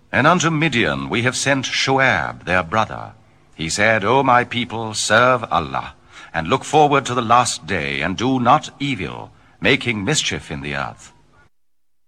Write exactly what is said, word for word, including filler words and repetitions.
And unto Midian we have sent Shoab, their brother. He said, O my people, serve Allah, and look forward to the last day, and do not evil, making mischief in the earth.